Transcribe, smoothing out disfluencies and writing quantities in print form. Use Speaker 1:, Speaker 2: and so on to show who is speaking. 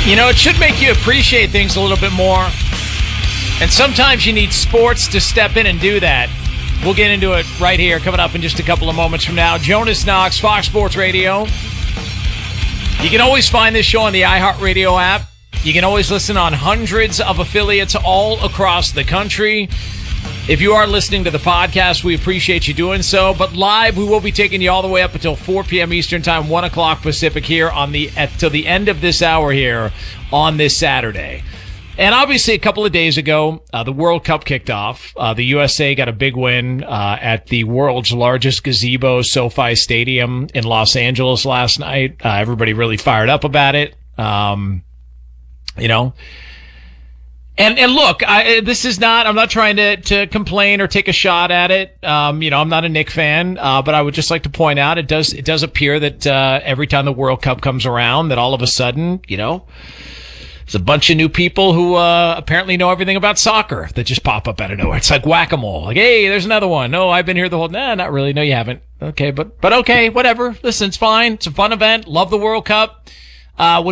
Speaker 1: You know, it should make you appreciate things a little bit more. And sometimes you need sports to step in and do that. We'll get into it right here, coming up in just a couple of moments from now. Jonas Knox, Fox Sports Radio. You can always find this show on the iHeartRadio app. You can always listen on hundreds of affiliates all across the country. If you are listening to the podcast, we appreciate you doing so. But live, we will be taking you all the way up until 4 p.m. Eastern Time, 1 o'clock Pacific here till the end of this hour here on this Saturday. And obviously, a couple of days ago, the World Cup kicked off. The USA got a big win at the world's largest gazebo, SoFi Stadium in Los Angeles last night. Everybody really fired up about it. You know. And look, this is not, I'm not trying to complain or take a shot at it. You know, I'm not a Knick fan, but I would just like to point out it does appear that every time the World Cup comes around that all of a sudden, you know, there's a bunch of new people who apparently know everything about soccer that just pop up out of nowhere. It's like whack-a-mole. Like, hey, there's another one. No, I've been here the whole... Nah, not really. No, you haven't. Okay, but okay, whatever. Listen, it's fine. It's a fun event. Love the World Cup.